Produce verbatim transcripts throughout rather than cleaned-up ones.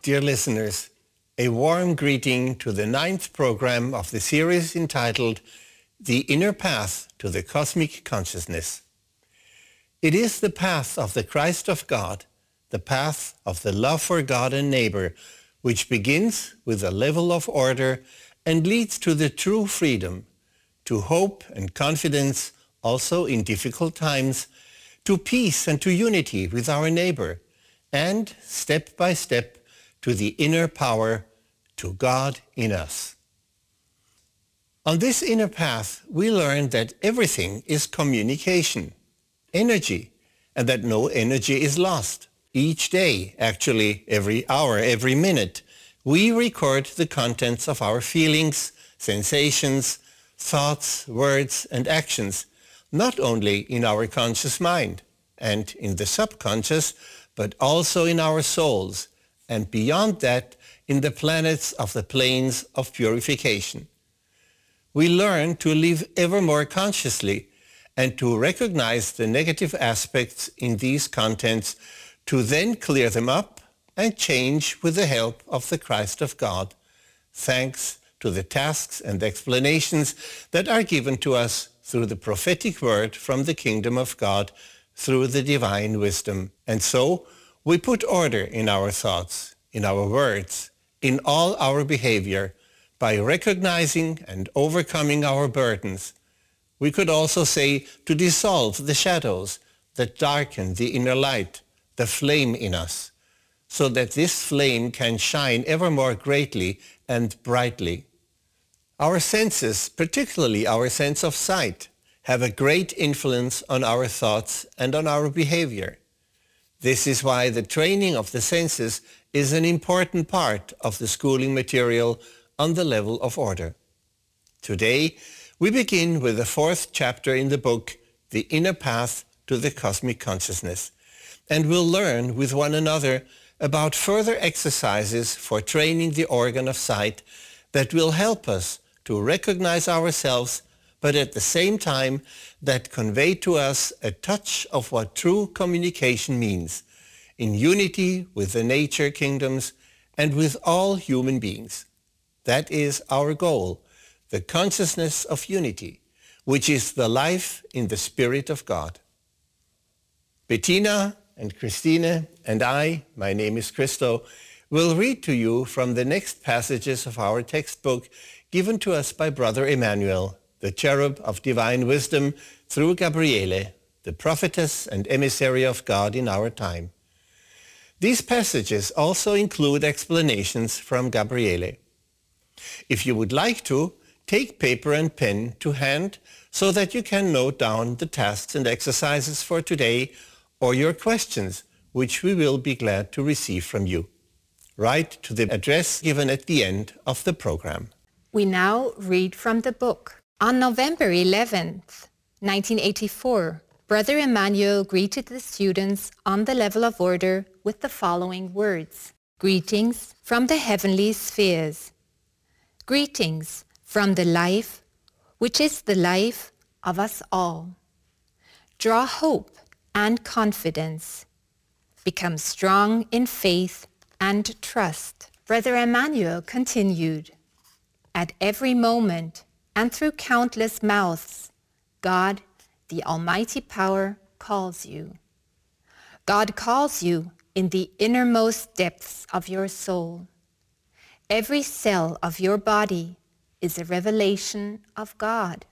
Dear listeners, a warm greeting to the ninth program of the series entitled The Inner Path to the Cosmic Consciousness. It is the path of the Christ of God, the path of the love for God and neighbor, which begins with a level of order and leads to the true freedom, to hope and confidence also in difficult times, to peace and to unity with our neighbor, and step by step to the inner power, to God in us. On this inner path, we learn that everything is communication, energy, and that no energy is lost. Each day, actually every hour, every minute, we record the contents of our feelings, sensations, thoughts, words, and actions, not only in our conscious mind and in the subconscious, but also in our souls, and beyond that, in the planets of the planes of purification. We learn to live ever more consciously and to recognize the negative aspects in these contents, to then clear them up and change with the help of the Christ of God, thanks to the tasks and explanations that are given to us through the prophetic word from the kingdom of God, through the divine wisdom. And so, we put order in our thoughts, in our words, in all our behavior, by recognizing and overcoming our burdens. We could also say to dissolve the shadows that darken the inner light, the flame in us, so that this flame can shine ever more greatly and brightly. Our senses, particularly our sense of sight, have a great influence on our thoughts and on our behavior. This is why the training of the senses is an important part of the schooling material on the level of order. Today, we begin with the fourth chapter in the book, The Inner Path to the Cosmic Consciousness, and we'll learn with one another about further exercises for training the organ of sight that will help us to recognize ourselves, but at the same time that convey to us a touch of what true communication means, in unity with the nature kingdoms and with all human beings. That is our goal, the consciousness of unity, which is the life in the Spirit of God. Bettina and Christine and I, my name is Christo, will read to you from the next passages of our textbook given to us by Brother Emmanuel, the cherub of divine wisdom, through Gabriele, the prophetess and emissary of God in our time. These passages also include explanations from Gabriele. If you would like to, take paper and pen to hand so that you can note down the tasks and exercises for today or your questions, which we will be glad to receive from you. Write to the address given at the end of the program. We now read from the book. On November eleventh, nineteen eighty-four, Brother Emmanuel greeted the students on the level of order with the following words. Greetings from the heavenly spheres. Greetings from the life which is the life of us all. Draw hope and confidence. Become strong in faith and trust. Brother Emmanuel continued. At every moment and through countless mouths, God, the Almighty Power, calls you. God calls you in the innermost depths of your soul. Every cell of your body is a revelation of God.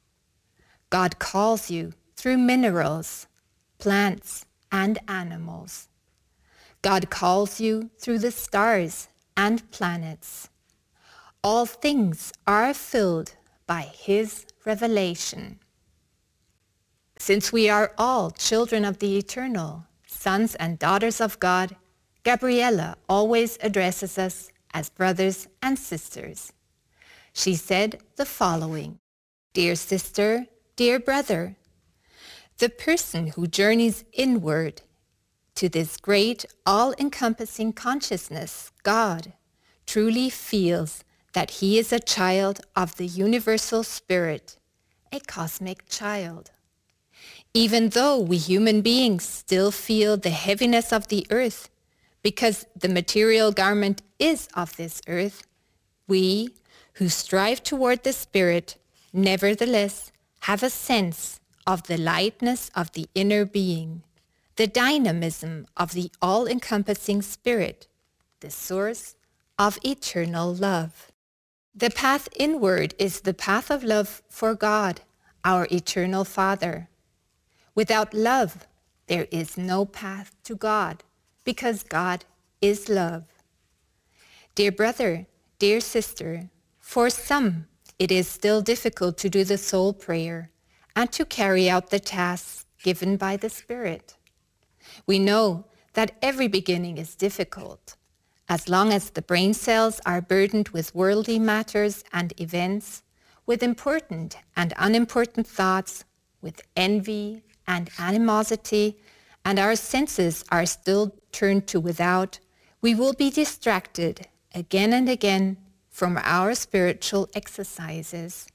God calls you through minerals, plants, and animals. God calls you through the stars and planets. All things are filled by His revelation. Since we are all children of the Eternal, sons and daughters of God, Gabriela always addresses us as brothers and sisters. She said the following, Dear sister, dear brother, the person who journeys inward to this great all-encompassing consciousness, God, truly feels that he is a child of the universal spirit, a cosmic child. Even though we human beings still feel the heaviness of the earth Because the material garment is of this earth, we, who strive toward the Spirit, nevertheless have a sense of the lightness of the inner being, the dynamism of the all-encompassing Spirit, the source of eternal love. The path inward is the path of love for God, our eternal Father. Without love, there is no path to God, because God is love. Dear brother, dear sister, for some it is still difficult to do the soul prayer and to carry out the tasks given by the Spirit. We know that every beginning is difficult. As long as the brain cells are burdened with worldly matters and events, with important and unimportant thoughts, with envy and animosity, and our senses are still turned to without, we will be distracted again and again from our spiritual exercises.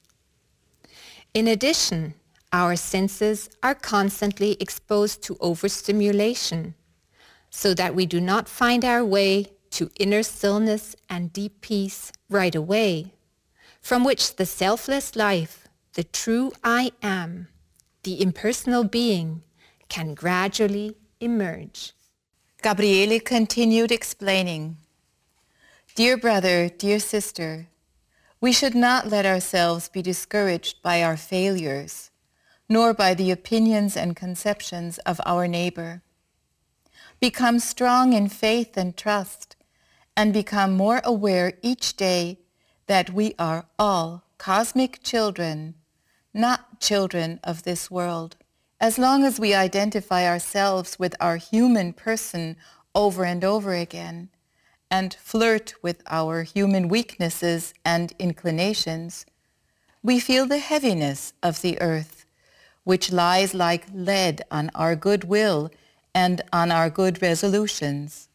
In addition, our senses are constantly exposed to overstimulation, so that we do not find our way to inner stillness and deep peace right away, from which the selfless life, the true I am, the impersonal being, can gradually emerge. Gabriele continued explaining, "Dear brother, dear sister, we should not let ourselves be discouraged by our failures, nor by the opinions and conceptions of our neighbor. Become strong in faith and trust, and become more aware each day that we are all cosmic children, not children of this world. As long as we identify ourselves with our human person over and over again, and flirt with our human weaknesses and inclinations, we feel the heaviness of the earth, which lies like lead on our good will and on our good resolutions.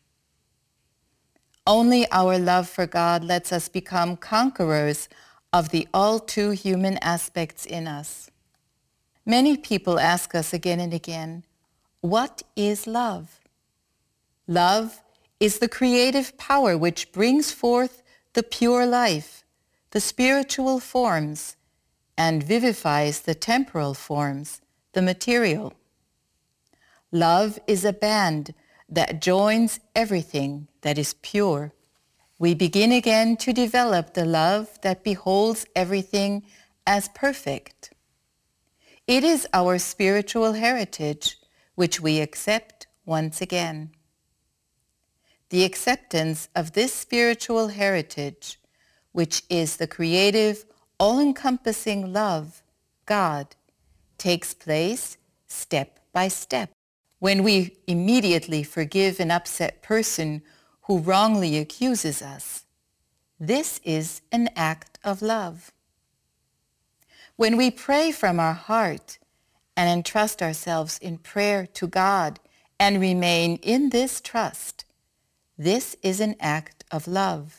Only our love for God lets us become conquerors of the all too human aspects in us. Many people ask us again and again, what is love? Love is the creative power which brings forth the pure life, the spiritual forms, and vivifies the temporal forms, the material. Love is a band that joins everything that is pure. We begin again to develop the love that beholds everything as perfect. It is our spiritual heritage, which we accept once again. The acceptance of this spiritual heritage, which is the creative, all-encompassing love, God, takes place step by step. When we immediately forgive an upset person who wrongly accuses us, this is an act of love. When we pray from our heart and entrust ourselves in prayer to God and remain in this trust, this is an act of love.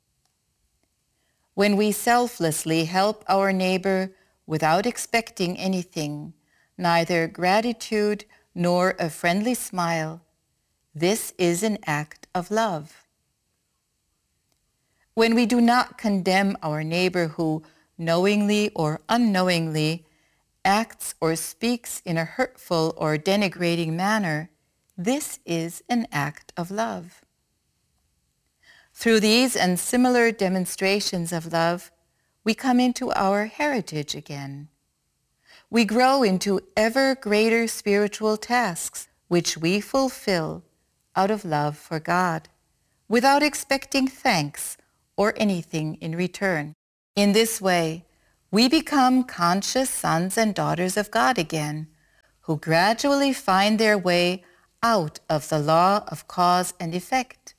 When we selflessly help our neighbor without expecting anything, neither gratitude nor a friendly smile, this is an act of love. When we do not condemn our neighbor who, knowingly or unknowingly, acts or speaks in a hurtful or denigrating manner, this is an act of love. Through these and similar demonstrations of love, we come into our heritage again. We grow into ever greater spiritual tasks, which we fulfill out of love for God, without expecting thanks or anything in return. In this way, we become conscious sons and daughters of God again, who gradually find their way out of the law of cause and effect,